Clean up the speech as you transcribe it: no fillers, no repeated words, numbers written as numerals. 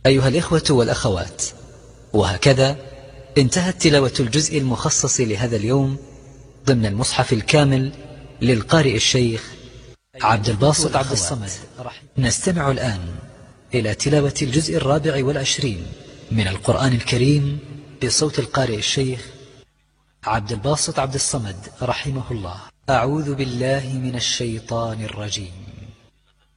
أيها الإخوة والأخوات، وهكذا انتهت تلاوة الجزء المخصص لهذا اليوم ضمن المصحف الكامل للقارئ الشيخ عبد الباسط عبد الصمد. نستمع الآن إلى تلاوة الجزء 24 من القرآن الكريم بصوت القارئ الشيخ عبد الباسط عبد الصمد رحمه الله. أعوذ بالله من الشيطان الرجيم.